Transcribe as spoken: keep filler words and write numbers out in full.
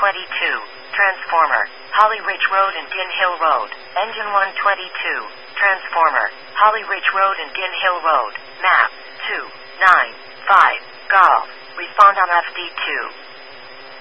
twenty-two. Transformer. Holly Ridge Road and Din Hill Road. Engine one twenty-two. Transformer. Holly Ridge Road and Din Hill Road. Map two nine five. Golf. Respond on F D two.